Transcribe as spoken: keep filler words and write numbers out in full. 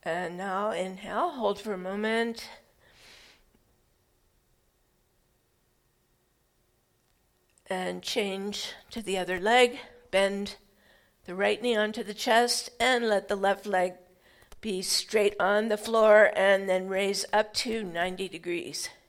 And now inhale, hold for a moment. And change to the other leg. Bend the right knee onto the chest and let the left leg be straight on the floor, and then raise up to ninety degrees.